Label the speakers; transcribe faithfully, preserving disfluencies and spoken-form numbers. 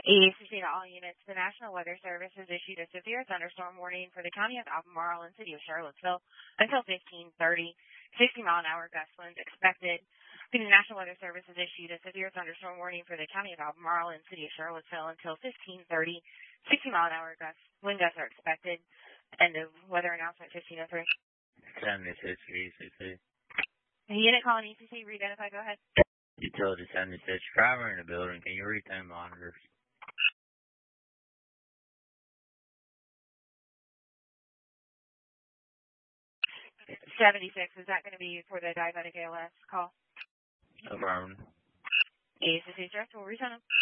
Speaker 1: E C C to all units. The National Weather Service has issued a severe thunderstorm warning for the county of Albemarle and city of Charlottesville until fifteen thirty. sixty mile an hour gust winds expected. The National Weather Service has issued a severe thunderstorm warning for the county of Albemarle and city of Charlottesville until fifteen thirty. sixty mile an hour gust wind gusts are expected. End of weather announcement fifteen oh three.
Speaker 2: seventy-six E C C.
Speaker 1: Unit calling E C C, re-identify, go ahead.
Speaker 2: Utility seventy-six. Driver in the building. Can you read them monitors?
Speaker 1: seventy-six, is that going to be for the diabetic A L S call?
Speaker 2: Affirmative.
Speaker 1: E C C, direct, we'll resend them.